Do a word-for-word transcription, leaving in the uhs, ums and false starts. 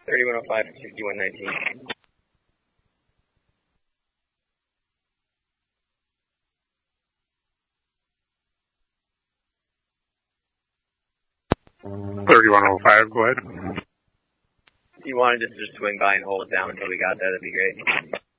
thirty-one oh five, sixty-one nineteen. thirty-one oh five, go ahead. If you wanted to just swing by and hold it down until we got there, that'd be great.